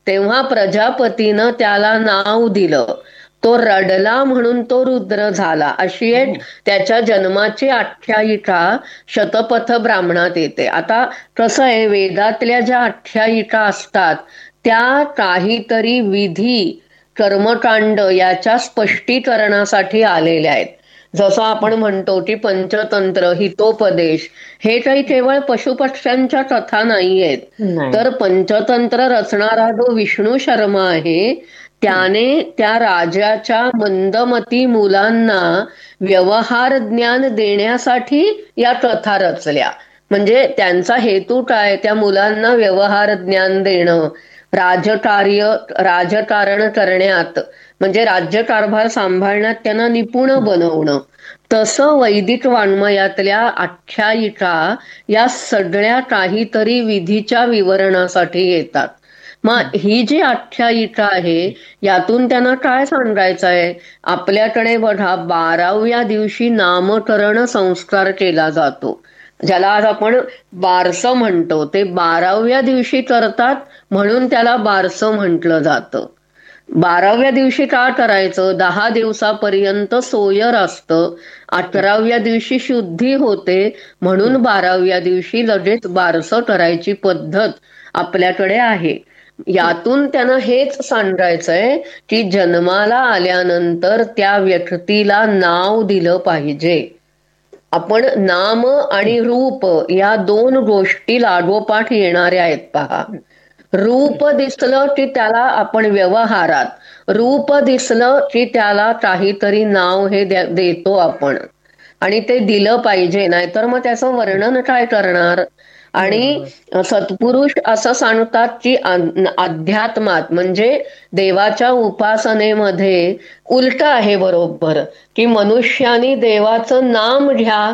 तेव्हा प्रजापतीनं त्याला नाव दिलं. तो रडला म्हणून तो रुद्र झाला. अशी एक त्याच्या जन्माची आख्यायिका शतपथ ब्राह्मणात येते. आता कसं आहे, वेदातल्या ज्या आख्यायिका असतात त्या काहीतरी विधी कर्मकांड याच्या स्पष्टीकरणासाठी आलेल्या आहेत. जसं आपण म्हणतो की पंचतंत्र, हितोपदेश हे काही केवळ पशुपक्ष्यांच्या कथा नाही आहेत. तर पंचतंत्र रचणारा जो विष्णू शर्मा आहे त्याने त्या राजाच्या मंदमती मुलांना व्यवहार ज्ञान देण्यासाठी या कथा रचल्या. म्हणजे त्यांचा हेतू काय, त्या मुलांना व्यवहार ज्ञान देणं, राजकारण करण्यात म्हणजे राज्यकारभार सांभाळण्यात त्यांना निपुण बनवणं. तसं वैदिक वाङ्मयातल्या आख्यायिका या सगळ्या काहीतरी विधीच्या विवरणासाठी येतात. मग ही जी आख्यायिका आहे यातून त्यांना काय सांगायचं आहे, आपल्याकडे बघा 12व्या दिवशी नामकरण संस्कार केला जातो, ज्याला आज आपण बारसं म्हणतो. ते 12व्या दिवशी करतात म्हणून त्याला बारसं म्हटलं जातं. 12व्या दिवशी का करायचं, 10 दिवसापर्यंत सोयर असतं, 11व्या दिवशी शुद्धी होते म्हणून 12व्या दिवशी लगेच बारसं करायची पद्धत आपल्याकडे आहे. यातून त्यांना हेच सांगायचंय की जन्माला आल्यानंतर त्या व्यक्तीला नाव दिलं पाहिजे. आपण नाम आणि रूप या दोन गोष्टी लागोपाठ येणाऱ्या आहेत पहा. रूप दिसलं की त्याला आपण व्यवहारात, रूप दिसलं की त्याला काहीतरी नाव हे देतो आपण, आणि ते दिलं पाहिजे, नाहीतर मग त्याचं वर्णन काय करणार. आणि सत्पुरुष असं सांगतात की अध्यात्मात म्हणजे देवाच्या उपासनेमध्ये उलट आहे बरोबर, की मनुष्याने देवाचं नाम घ्या,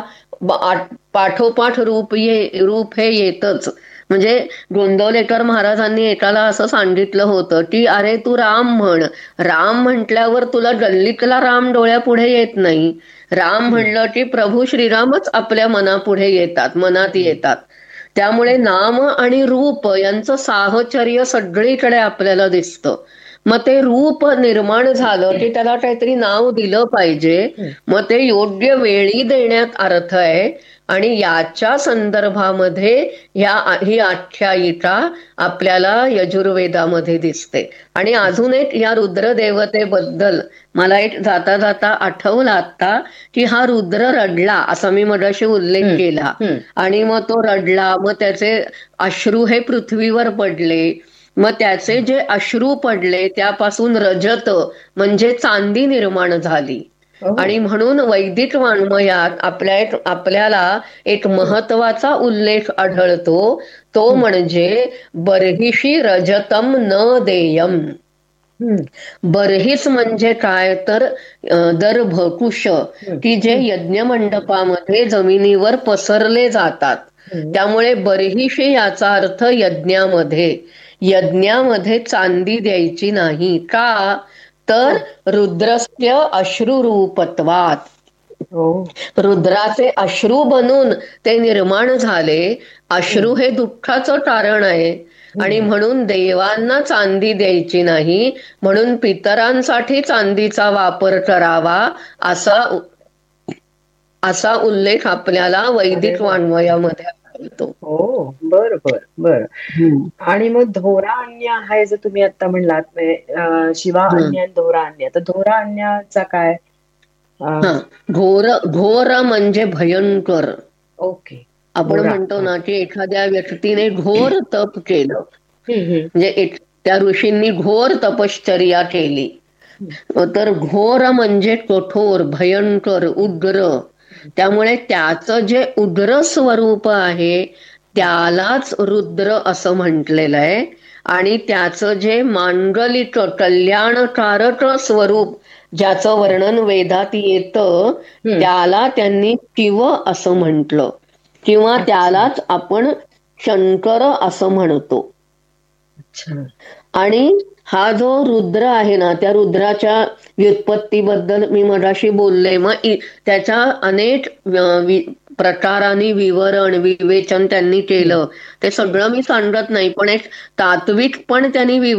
पाठोपाठ रूप हे येतच. म्हणजे गोंदवलेकर महाराजांनी एकाला असं सांगितलं होतं की अरे तू राम म्हण, राम म्हटल्यावर तुला गल्लीतला राम डोळ्यापुढे येत नाही, राम म्हणलं की प्रभू श्रीरामच आपल्या मनापुढे येतात, मनात येतात. त्यामुळे नाम आणि रूप यांचं साहचर्य सगळीकडे आपल्याला दिसतं. मग ते रूप निर्माण झालं की त्याला काहीतरी नाव दिलं पाहिजे, मग ते योग्य वेळी देण्यात अर्थ आहे. आणि याच्या संदर्भामध्ये ही आख्यायिका आपल्याला यजुर्वेदामध्ये दिसते. आणि अजून एक या रुद्रदेवतेबद्दल मला एक जाता जाता आठवलं आता, की हा रुद्र रडला असा मी मगाशी उल्लेख केला, आणि मग तो रडला, मग त्याचे अश्रू हे पृथ्वीवर पडले, मग त्याचे जे अश्रू पडले त्यापासून रजत म्हणजे चांदी निर्माण झाली. आणि म्हणून वैदिक वाङ्मयात आपल्याला एक महत्वाचा उल्लेख आढळतो, तो म्हणजे बर्हिषी रजतम न देयम. बर्हिस म्हणजे काय तर दर्भ, कुश, की जे यज्ञ मंडपामध्ये जमिनीवर पसरले जातात. त्यामुळे बर्हिषी याचा अर्थ यज्ञामध्ये चांदी द्यायची नाही. का तर रुद्रस्य अश्रुरूपत्वात, रुद्राचे अश्रू बनून ते निर्माण झाले. अश्रू हे दुःखाचं कारण आहे आणि म्हणून देवांना चांदी द्यायची नाही, म्हणून पितरांसाठी चांदीचा वापर करावा असा उल्लेख आपल्याला वैदिक वाङ्मयामध्ये आढळतो. हो, बर बर बर. आणि मग धोरा अन्य आहे जो तुम्ही आता म्हणलात, शिवा अन्य, धोरा अन्य. तर धोरा अन्याचा काय? घोर म्हणजे भयंकर. ओके. आपण म्हणतो ना की एखाद्या व्यक्तीने घोर तप केलं, म्हणजे त्या ऋषींनी घोर तपश्चर्या केली, तर घोर म्हणजे कठोर, भयंकर, उग्र. त्यामुळे त्याचं जे उग्र स्वरूप आहे त्यालाच रुद्र असं म्हटलेलं आहे. आणि त्याचं जे मांगलिक कल्याणकारक स्वरूप ज्याचं वर्णन वेदात येतं त्याला त्यांनी शिव असं म्हटलं, किंवा त्यालाच आपण शंकर असं म्हणतो. आणि हा जो रुद्र आहे ना, त्या रुद्राच्या व्युत्पत्तीबद्दल मी मगाशी बोलले. मग त्याच्या अनेक प्रकारांनी विवरण, विवेचन त्यांनी केलं. ते सगळं मी सांगत नाही, पण एक तात्विक पण त्यांनी